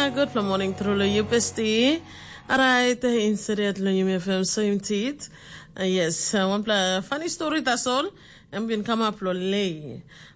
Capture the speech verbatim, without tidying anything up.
good morning through the U P S T. Alright, insert lo you F M same teeth. Yes, one play funny story that's all. I'm been come up lo lay.